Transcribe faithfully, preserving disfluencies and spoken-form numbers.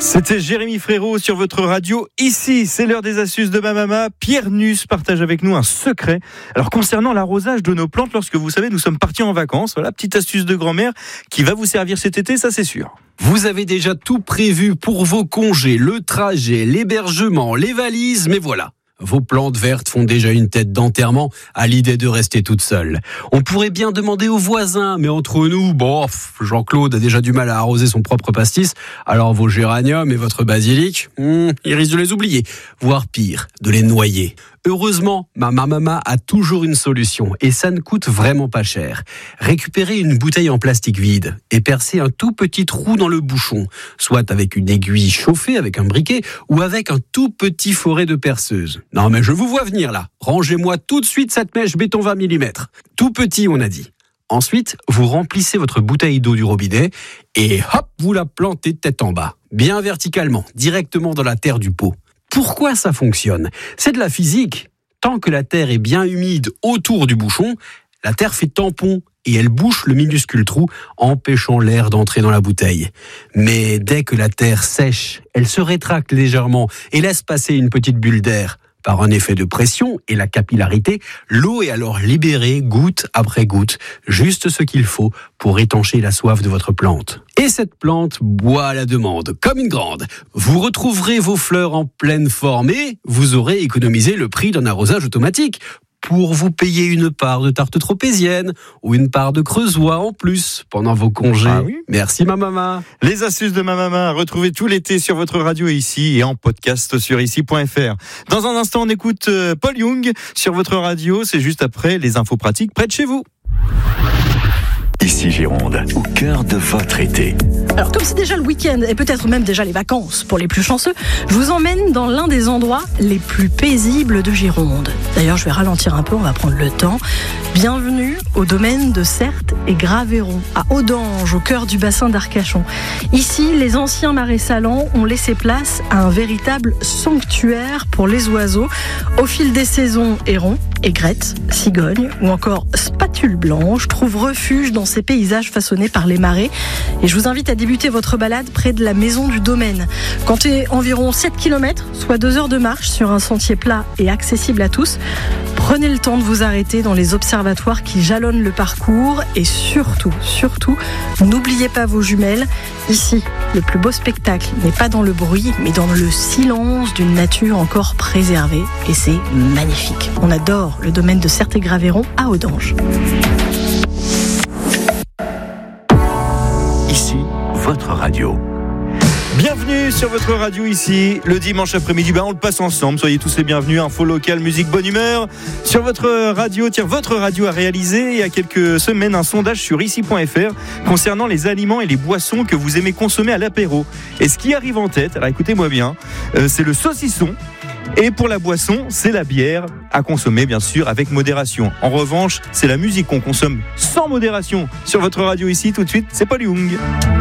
C'était Jérémy Frérot sur votre radio. Ici, c'est l'heure des astuces de ma maman. Pierre Nuss partage avec nous un secret. Alors, concernant l'arrosage de nos plantes, lorsque vous savez, nous sommes partis en vacances. Voilà, petite astuce de grand-mère qui va vous servir cet été, ça c'est sûr. Vous avez déjà tout prévu pour vos congés, le trajet, l'hébergement, les valises, mais voilà. Vos plantes vertes font déjà une tête d'enterrement à l'idée de rester toutes seules. On pourrait bien demander aux voisins, mais entre nous, bon, Jean-Claude a déjà du mal à arroser son propre pastis, alors vos géraniums et votre basilic, hmm, il risque de les oublier, voire pire, de les noyer. Heureusement, ma maman a toujours une solution et ça ne coûte vraiment pas cher. Récupérez une bouteille en plastique vide et percez un tout petit trou dans le bouchon, soit avec une aiguille chauffée avec un briquet ou avec un tout petit foret de perceuse. Non mais je vous vois venir là, rangez-moi tout de suite cette mèche béton vingt millimètres. Tout petit on a dit. Ensuite, vous remplissez votre bouteille d'eau du robinet et hop, vous la plantez tête en bas, bien verticalement, directement dans la terre du pot. Pourquoi ça fonctionne ? C'est de la physique. Tant que la terre est bien humide autour du bouchon, la terre fait tampon et elle bouche le minuscule trou, empêchant l'air d'entrer dans la bouteille. Mais dès que la terre sèche, elle se rétracte légèrement et laisse passer une petite bulle d'air. Par un effet de pression et la capillarité, l'eau est alors libérée goutte après goutte, juste ce qu'il faut pour étancher la soif de votre plante. Et cette plante boit à la demande, comme une grande. Vous retrouverez vos fleurs en pleine forme et vous aurez économisé le prix d'un arrosage automatique pour vous payer une part de tarte tropézienne ou une part de creusois en plus pendant vos congés. Ah oui. Merci ma maman. Les astuces de ma maman, retrouvez tout l'été sur votre radio ici et en podcast sur ici point f r. Dans un instant, on écoute Paul Young sur votre radio. C'est juste après les infos pratiques près de chez vous. Ici Gironde, au cœur de votre été. Alors comme c'est déjà le week-end et peut-être même déjà les vacances pour les plus chanceux, je vous emmène dans l'un des endroits les plus paisibles de Gironde. D'ailleurs je vais ralentir un peu, on va prendre le temps. Bienvenue au domaine de Certes et Graveyron, à Audange, au cœur du bassin d'Arcachon. Ici, les anciens marais salants ont laissé place à un véritable sanctuaire pour les oiseaux. Au fil des saisons, hérons, aigrettes, cigognes ou encore spatules blanches trouvent refuge dans ces paysages façonnés par les marées. Et je vous invite à débuter votre balade près de la maison du domaine. Comptez environ sept kilomètres, soit deux heures de marche sur un sentier plat et accessible à tous. Prenez le temps de vous arrêter dans les observatoires qui jalonnent le parcours et surtout, surtout, n'oubliez pas vos jumelles. Ici, le plus beau spectacle n'est pas dans le bruit, mais dans le silence d'une nature encore préservée. Et c'est magnifique. On adore le domaine de Certes et Graveyron à Audange. Ici, votre radio. Bienvenue sur votre radio ici, le dimanche après-midi, ben on le passe ensemble, soyez tous les bienvenus, info locale, musique, bonne humeur. Sur votre radio, tiens, votre radio a réalisé il y a quelques semaines un sondage sur ici point f r concernant les aliments et les boissons que vous aimez consommer à l'apéro. Et ce qui arrive en tête, alors écoutez-moi bien, euh, c'est le saucisson. Et pour la boisson, c'est la bière, à consommer bien sûr avec modération. En revanche, c'est la musique qu'on consomme sans modération. Sur votre radio ici, tout de suite, c'est Paul Young.